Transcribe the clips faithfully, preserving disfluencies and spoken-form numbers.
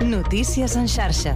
Notícies en xarxa.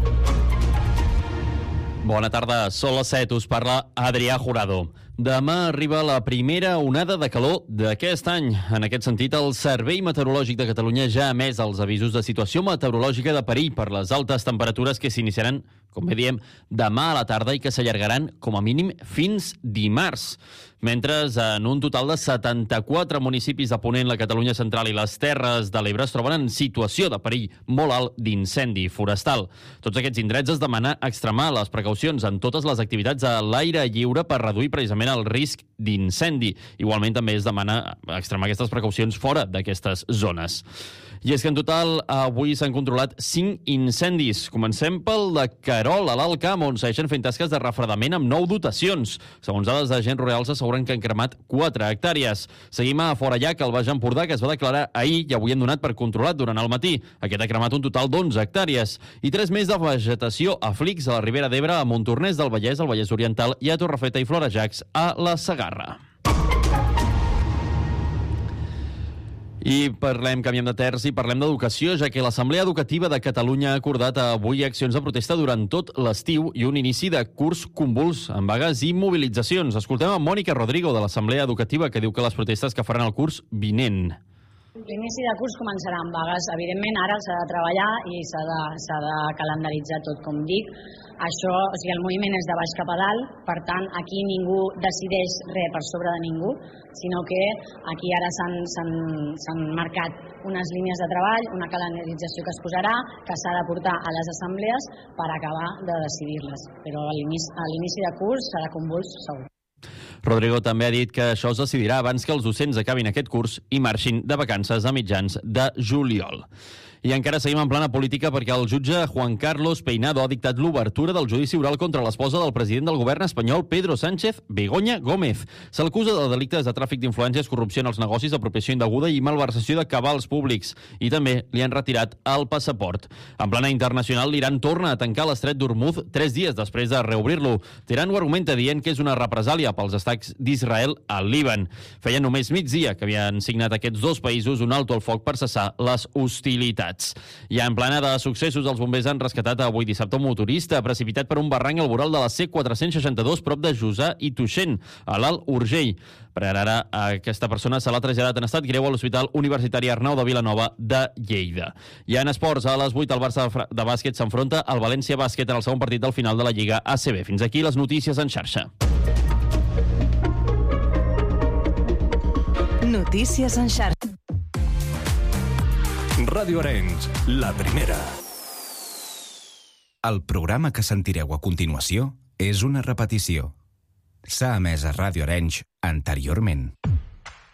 Bona tarda, són les set, us parla Adrià Jurado. Demà arriba la primera onada de calor d'aquest any. En aquest sentit, el Servei Meteorològic de Catalunya ja ha emès els avisos de situació meteorològica de perill per les altes temperatures que s'iniciaran, com bé diem, demà a la tarda i que s'allargaran com a mínim fins dimarts. Mentre en un total de setanta-quatre municipis de Ponent, la Catalunya Central i les Terres de l'Ebre es troben en situació de perill molt alt d'incendi forestal. Tots aquests indrets es demana extremar les precaucions en totes les activitats a l'aire lliure per reduir precisament el risc d'incendi. Igualment també es demana extremar aquestes precaucions fora d'aquestes zones. I és que en total avui s'han controlat cinc incendis. Comencem pel de Querol, a l'Alt Camp, on segueixen fent tasques de refredament amb nou dotacions. Segons dades d'agents rurals asseguren que han cremat quatre hectàrees. Seguim a Forallac, al Baix Empordà, que es va declarar ahir i avui han donat per controlat durant el matí. Aquest ha cremat un total d'onze hectàrees. I tres més de vegetació a Flix, a la Ribera d'Ebre, a Montornès del Vallès, al Vallès Oriental i a Torrefeta i Florejacs, a la Segarra. I parlem, canviem de terç i parlem d'educació, ja que l'Assemblea Educativa de Catalunya ha acordat avui accions de protesta durant tot l'estiu i un inici de curs convuls, amb vagues i mobilitzacions. Escoltem a Mònica Rodrigo, de l'Assemblea Educativa, que diu que les protestes que faran el curs vinent. L'inici de curs començarà amb vagues. Evidentment, ara s'ha de treballar i s'ha de, s'ha de calendaritzar tot, com dic. Això, o sigui, el moviment és de baix cap a dalt, per tant, aquí ningú decideix res per sobre de ningú, sinó que aquí ara s'han, s'han, s'han marcat unes línies de treball, una calendarització que es posarà, que s'ha de portar a les assemblees per acabar de decidir-les. Però a l'inici, a l'inici de curs serà convuls segur. Rodrigo també ha dit que això es decidirà abans que els docents acabin aquest curs i marxin de vacances a mitjans de juliol. I encara seguim en plana política perquè el jutge Juan Carlos Peinado ha dictat l'obertura del judici oral contra l'esposa del president del govern espanyol, Pedro Sánchez, Begoña Gómez. Se l'acusa de delictes de tràfic d'influències, corrupció en els negocis, apropiació indeguda i malversació de cabals públics. I també li han retirat el passaport. En plana internacional, l'Iran torna a tancar l'estret d'Hormuz tres dies després de reobrir-lo. Teheran ho argumenta dient que és una represàlia pels atacs d'Israel al Líban. Feia només migdia que havien signat aquests dos països un alto al foc per cessar les hostilitats. Ja en plana de successos, els bombers han rescatat avui dissabte un motorista precipitat per un barranc al voral de la C quatre-cents seixanta-dos prop de Jussà i Tuixén, a l'Alt Urgell. Per ara, aquesta persona se l'ha traslladat en estat greu a l'Hospital Universitari Arnau de Vilanova de Lleida. I en esports, a les vuit el Barça de bàsquet s'enfronta al València Bàsquet en el segon partit del final de la Lliga A C B. Fins aquí les notícies en xarxa. Notícies en xarxa. Ràdio Arenys, la primera. El programa que sentireu a continuació és una repetició. S'ha emès a Ràdio Arenys anteriorment.